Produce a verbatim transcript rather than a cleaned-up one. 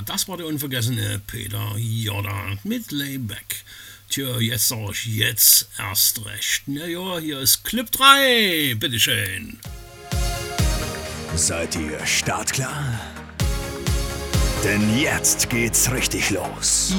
das war der unvergessene Peter Jordan mit Layback. Tja, jetzt sag ich jetzt erst recht. Na ja, hier ist Clip drei, bitteschön. Seid ihr startklar? Denn jetzt geht's richtig los.